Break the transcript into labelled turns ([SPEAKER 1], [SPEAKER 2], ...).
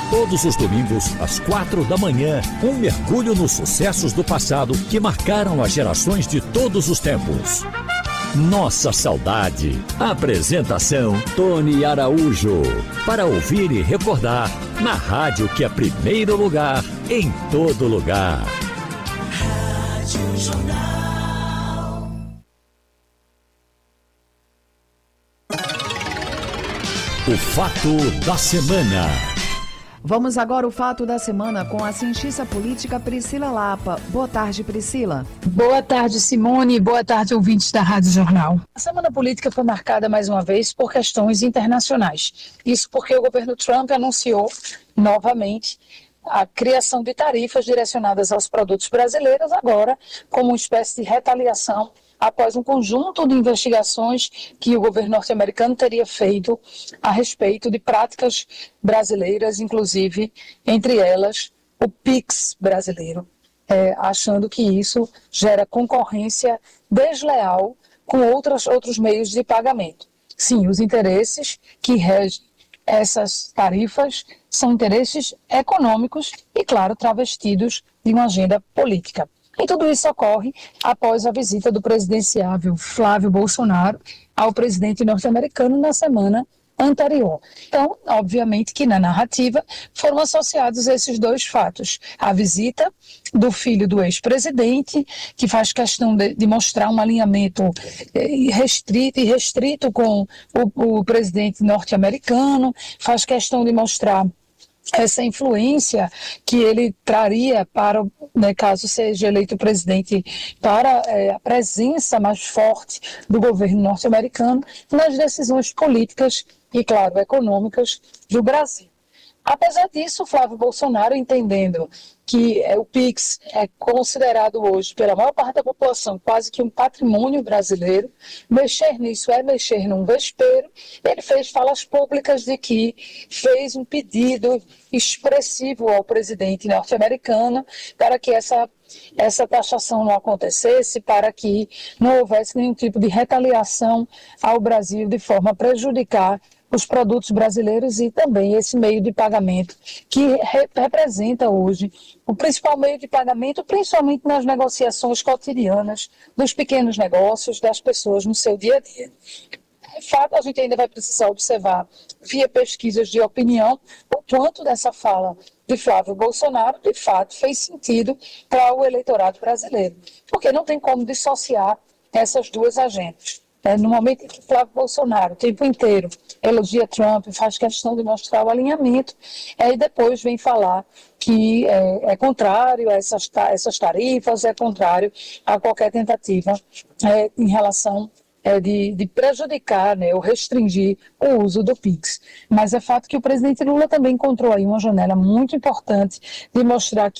[SPEAKER 1] Todos os domingos, às 4 da manhã, um mergulho nos sucessos do passado que marcaram as gerações de todos os tempos. Nossa Saudade. Apresentação Tony Araújo. Para ouvir e recordar, na rádio que é primeiro lugar, em todo lugar. Rádio Jornal. O fato da semana.
[SPEAKER 2] Vamos agora ao fato da semana com a cientista política Priscila Lapa. Boa tarde, Priscila.
[SPEAKER 3] Boa tarde, Simone. Boa tarde, ouvintes da Rádio Jornal. A semana política foi marcada mais uma vez por questões internacionais. Isso porque o governo Trump anunciou novamente a criação de tarifas direcionadas aos produtos brasileiros, agora como uma espécie de retaliação após um conjunto de investigações que o governo norte-americano teria feito a respeito de práticas brasileiras, inclusive, entre elas, o PIX brasileiro, achando que isso gera concorrência desleal com outros meios de pagamento. Sim, os interesses que regem essas tarifas são interesses econômicos e, claro, travestidos de uma agenda política. E tudo isso ocorre após a visita do presidenciável Flávio Bolsonaro ao presidente norte-americano na semana anterior. Então, obviamente que na narrativa foram associados esses dois fatos. A visita do filho do ex-presidente, que faz questão de mostrar um alinhamento restrito com o presidente norte-americano, faz questão de mostrar essa influência que ele traria para, caso seja eleito presidente, para a presença mais forte do governo norte-americano nas decisões políticas e, claro, econômicas do Brasil. Apesar disso, Flávio Bolsonaro, entendendo que o PIX é considerado hoje, pela maior parte da população, quase que um patrimônio brasileiro, mexer nisso é mexer num vespeiro, ele fez falas públicas de que fez um pedido expressivo ao presidente norte-americano para que essa taxação não acontecesse, para que não houvesse nenhum tipo de retaliação ao Brasil de forma a prejudicar os produtos brasileiros e também esse meio de pagamento que representa hoje o principal meio de pagamento, principalmente nas negociações cotidianas dos pequenos negócios, das pessoas no seu dia a dia. De fato, a gente ainda vai precisar observar, via pesquisas de opinião, o quanto dessa fala de Flávio Bolsonaro, de fato, fez sentido para o eleitorado brasileiro, porque não tem como dissociar essas duas agendas. No momento em que Flávio Bolsonaro, o tempo inteiro, elogia Trump, faz questão de mostrar o alinhamento, e depois vem falar que é contrário a essas tarifas, é contrário a qualquer tentativa em relação de prejudicar, ou restringir o uso do PIX. Mas é fato que o presidente Lula também encontrou aí uma janela muito importante de mostrar que